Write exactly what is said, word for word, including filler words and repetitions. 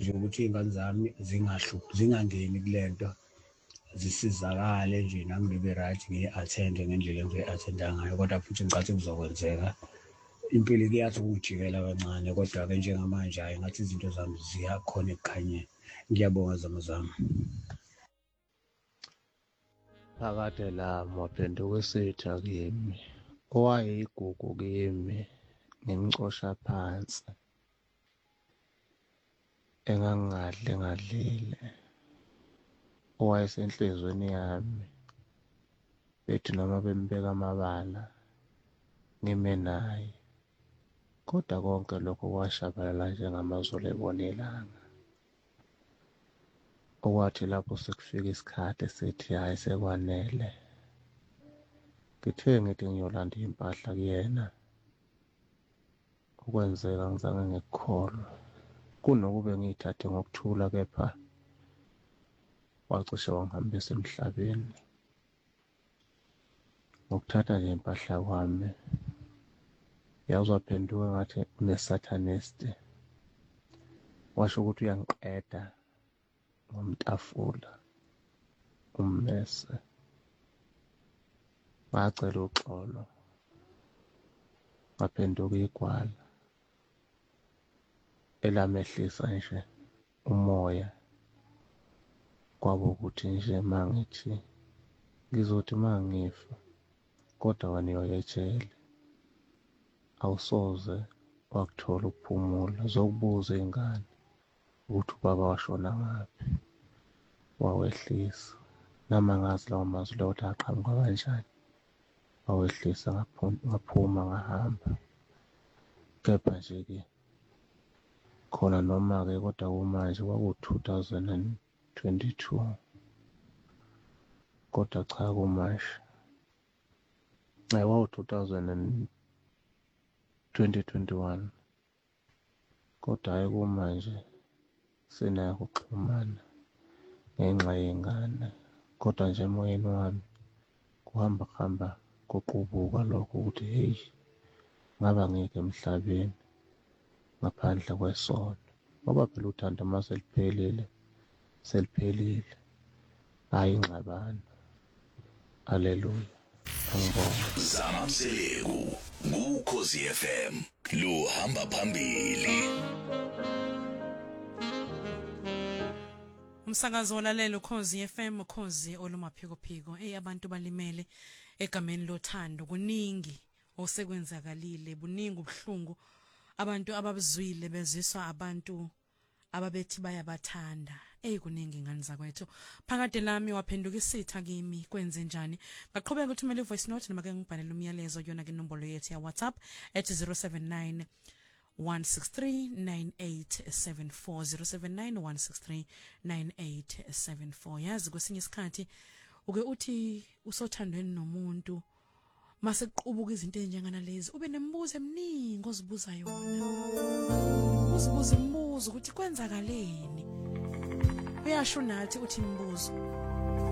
nje ukuthi iy'ngane zami zingahluphi, zingangeni kulento, zisizakale nje nami ngibe right, ngiyi-athende ngendlela engizoyi-athenda ngayo. Kodwa futhi ngicathi kuzokwenzeka. Impilo kuyathi ukungijikela kancane, kodwa-ke njengamanje hhayi ngathi izinto zami ziyakhona ekukhanyeni. Ngiyabonga zama zami. Phakade lami waphenduka isitha kimi, owayeyigugu kimi ngimcosha phansi, engangingadle ngadlile, owayesenhlizweni yami, bethi noma bembeka amabala ngime naye. Kodwa konke lokho kwashabalala njengamazolo ebona ilanga. Okwathi lapho sekufika isikhathi esithi hhayi sekwanele, ngithe ngithi ngiyolanda iy'mpahla kuyena, ukwenzeka ngizange ngikukholwa. Kunokube ngiy'thathe ngokuthula, kepha wacishe wangihambisa emhlabeni. Ngokuthatha nje impahla kwami, yaze waphenduka ngathi unesatanisti, washo ukuthi uyangiqeda ngomtafula, ummese. Ngacela uxolo, ngaphenduka igwala elamehlisa nje umoya. Kwaba ukuthi nje mangithi ngizothi mangifa kodwa waniyoya ejele, awusoze wakuthola ukuphumula. Zokubuza iy'ngane ukuthi ubaba washona ngaphi, wawehlisa. Nami angazi lawo mazwi lawo ukuthi aqhamuka kanjani. Wawehlisa, ngaphuma ngahamba. Kepha nje-ke khona noma-ke kodwa kumanje kwaku-two thousand twenty-two, kodwa cha kumanje hayi kwawu-two thousand twenty twenty-one, kodwa hhayi kumanje sinakho ukuxhumana ngenxa yey'ngane. Kodwa nje emoyeni wami kuhamba kuhamba kuqubuka lokho ukuthi hheyi, ngaba ngekho emhlabeni ngaphandle kwesono, ngoba phela uthando uma seliphelile seliphelile, hhayi ingxabano. Haleluya, angibonge. Zamamseleku kuKhosi F M, luhamba phambili. Umsakazo olalelo Ukhozi F M, Ukhozi olumaphikophiko. Hey, abantu balimele egameni lothando, kuningi osekwenzakalile, buningi ubuhlungu abantu ababuzwile beziswa abantu ababethi bayabathanda. Hey, kuningi ingane zakwethu. Phakade lami waphenduka isitha kimi, kwenze njani? Baqhubeka ukuthumela ivoice note noma ke ngibhalele umyalezo yona ke inombolo yethu ya WhatsApp at zero seven nine one six three nine eight seven four zero seven nine one six three nine eight seven four. Yazi kwesinye isikhathi uke uthi usothandweni nomuntu mase kuqubuka izinto ezinjengana lezi, ube nemibuzo eminingi ozibuza yona. Uzibuza imibuzo ukuthi kwenzakaleni. Uyasho nathi uthi imibuzo